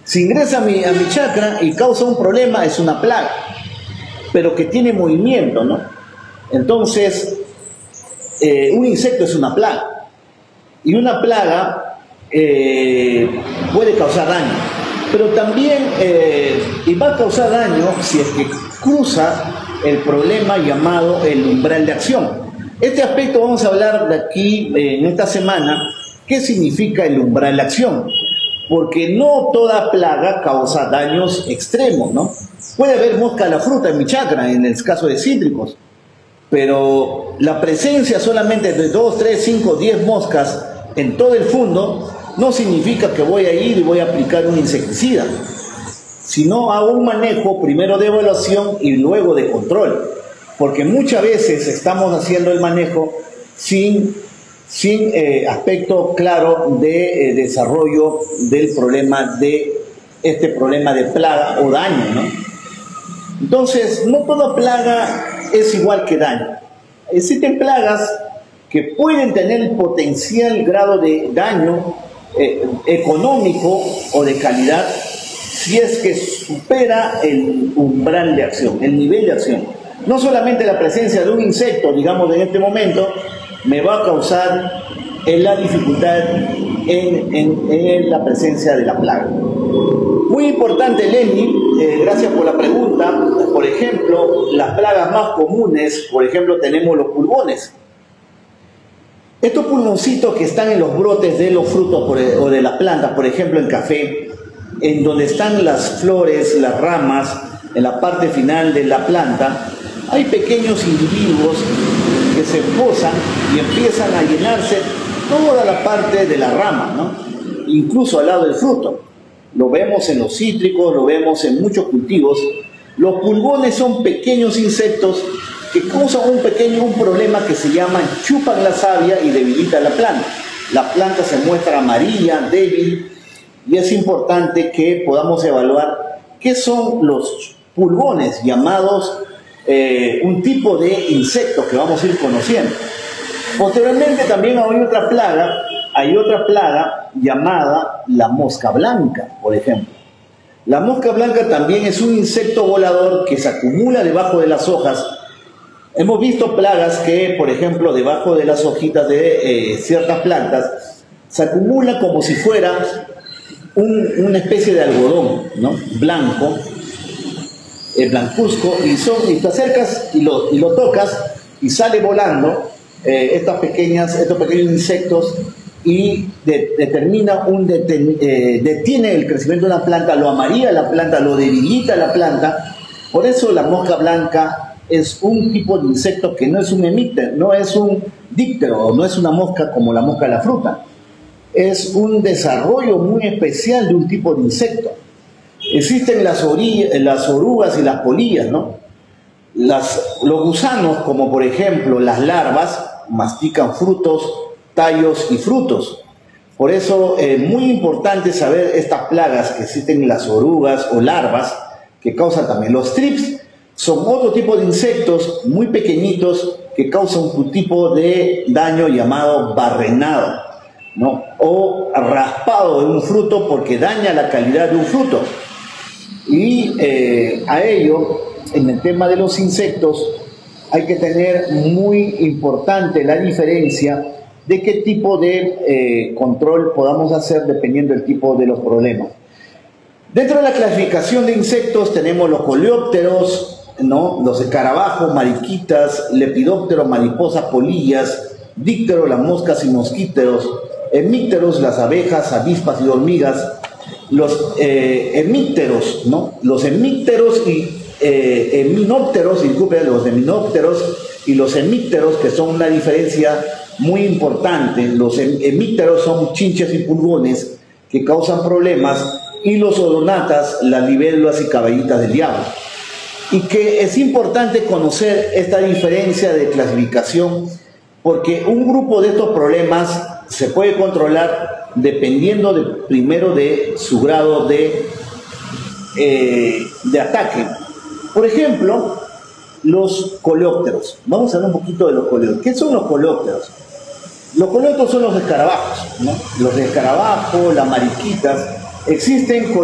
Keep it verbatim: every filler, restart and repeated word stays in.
Si ingresa a mi, a mi chacra y causa un problema, es una plaga, pero que tiene movimiento, ¿no? Entonces, eh, un insecto es una plaga, y una plaga eh, puede causar daño, pero también eh, y va a causar daño si es que cruza el problema llamado el umbral de acción. Este aspecto vamos a hablar de aquí eh, en esta semana, qué significa el umbral de acción, porque no toda plaga causa daños extremos, ¿no? Puede haber mosca a la fruta en mi chacra, en el caso de cítricos, pero la presencia solamente de dos, tres, cinco, diez moscas en todo el fondo no significa que voy a ir y voy a aplicar un insecticida, sino hago un manejo primero de evaluación y luego de control, porque muchas veces estamos haciendo el manejo sin, sin eh, aspecto claro de eh, desarrollo del problema de este problema de plaga o daño, ¿no? Entonces, no toda plaga es igual que daño. Existen plagas que pueden tener potencial grado de daño eh, económico o de calidad si es que supera el umbral de acción, el nivel de acción. No solamente la presencia de un insecto, digamos en este momento, me va a causar la dificultad en, en, en la presencia de la plaga. Muy importante, Lenny, eh, gracias por la pregunta. Por ejemplo, las plagas más comunes, por ejemplo, tenemos los pulgones. Estos pulgoncitos que están en los brotes de los frutos por, o de las plantas, por ejemplo, en café, en donde están las flores, las ramas, en la parte final de la planta, hay pequeños individuos que se posan y empiezan a llenarse toda la parte de la rama, ¿no? Incluso al lado del fruto. Lo vemos en los cítricos, lo vemos en muchos cultivos. Los pulgones son pequeños insectos que causan un pequeño un problema que se llama chupan la savia y debilitan la planta. La planta se muestra amarilla, débil, y es importante que podamos evaluar qué son los pulgones, llamados eh, un tipo de insectos que vamos a ir conociendo. Posteriormente también hay otra plaga, hay otra plaga llamada la mosca blanca, por ejemplo. La mosca blanca también es un insecto volador que se acumula debajo de las hojas. Hemos visto plagas que, por ejemplo, debajo de las hojitas de eh, ciertas plantas, se acumula como si fuera un, una especie de algodón, ¿no? Blanco, eh, blancuzco, y, son, y te acercas y lo, y lo tocas y sale volando eh, estas pequeñas, estos pequeños insectos y de, determina un deten, eh, detiene el crecimiento de una planta, lo amarilla la planta, lo debilita la planta. Por eso la mosca blanca es un tipo de insecto que no es un emíter, no es un díptero, no es una mosca como la mosca de la fruta. Es un desarrollo muy especial de un tipo de insecto. Existen las, orillas, las orugas y las polillas, ¿no? Las, los gusanos, como por ejemplo las larvas, mastican frutos, tallos y frutos. Por eso es eh, muy importante saber estas plagas que existen en las orugas o larvas que causan también los thrips. Son otro tipo de insectos muy pequeñitos que causan un tipo de daño llamado barrenado, ¿no? O raspado de un fruto porque daña la calidad de un fruto. Y eh, a ello, en el tema de los insectos, hay que tener muy importante la diferencia de qué tipo de eh, control podamos hacer dependiendo del tipo de los problemas. Dentro de la clasificación de insectos tenemos los coleópteros, ¿no? Los escarabajos, mariquitas, lepidópteros, mariposas, polillas, dípteros, las moscas y mosquiteros, hemípteros, las abejas, avispas y hormigas, los eh, hemípteros, ¿no? Los hemípteros y eh, heminópteros, disculpen, los heminópteros y los hemípteros, que son una diferencia muy importante. Los hemípteros son chinches y pulgones que causan problemas, y los odonatas, las libélulas y caballitas del diablo. Y que es importante conocer esta diferencia de clasificación, porque un grupo de estos problemas se puede controlar dependiendo de, primero de su grado de, eh, de ataque. Por ejemplo, los coleópteros. Vamos a hablar un poquito de los coleópteros. ¿Qué son los coleópteros? Los coleópteros son los escarabajos, ¿no? Los escarabajos, las mariquitas. Existen